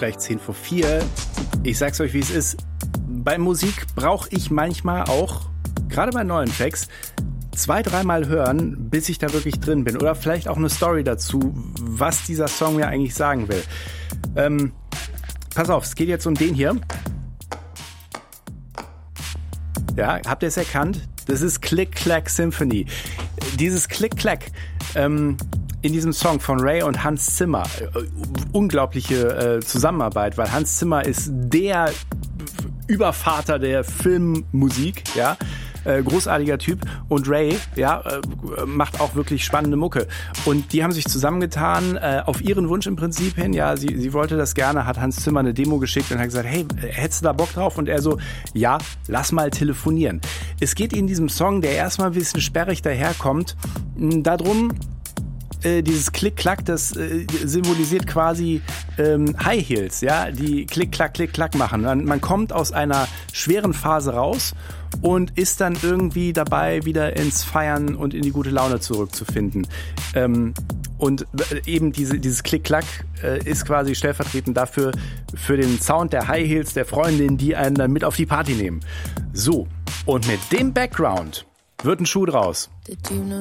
gleich 3:10. Ich sag's euch, wie es ist. Bei Musik brauche ich manchmal auch, gerade bei neuen Tracks, 2-3 Mal hören, bis ich da wirklich drin bin. Oder vielleicht auch eine Story dazu, was dieser Song mir eigentlich sagen will. Pass auf, es geht jetzt um den hier. Ja, habt ihr es erkannt? Das ist Click Clack Symphony. Dieses Click Clack in diesem Song von Ray und Hans Zimmer. Unglaubliche Zusammenarbeit, weil Hans Zimmer ist der Übervater der Filmmusik, ja. Großartiger Typ. Und Ray, ja, macht auch wirklich spannende Mucke. Und die haben sich zusammengetan, auf ihren Wunsch im Prinzip hin. Ja, sie wollte das gerne, hat Hans Zimmer eine Demo geschickt und hat gesagt, hey, hättest du da Bock drauf? Und er so, ja, lass mal telefonieren. Es geht in diesem Song, der erstmal ein bisschen sperrig daherkommt, darum, dieses Klick-Klack, das symbolisiert quasi High Heels, ja, die Klick-Klack, Klick-Klack machen. Man kommt aus einer schweren Phase raus und ist dann irgendwie dabei, wieder ins Feiern und in die gute Laune zurückzufinden. Und eben dieses Klick-Klack ist quasi stellvertretend dafür, für den Sound der High Heels, der Freundin, die einen dann mit auf die Party nehmen. So, und mit dem Background wird ein Schuh draus.